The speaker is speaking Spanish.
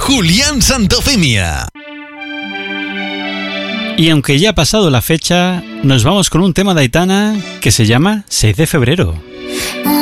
Julián Santofimia. Y aunque ya ha pasado la fecha, nos vamos con un tema de Aitana que se llama 6 de febrero.